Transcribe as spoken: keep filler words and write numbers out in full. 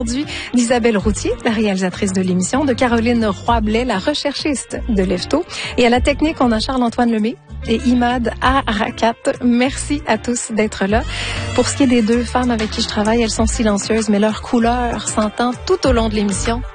Aujourd'hui, d'Isabelle Routier, la réalisatrice de l'émission, de Caroline Roy-Blais, la recherchiste de Lefto. Et à la technique, on a Charles-Antoine Lemay et Imad Arakat. Merci à tous d'être là. Pour ce qui est des deux femmes avec qui je travaille, elles sont silencieuses, mais leur couleur s'entend tout au long de l'émission.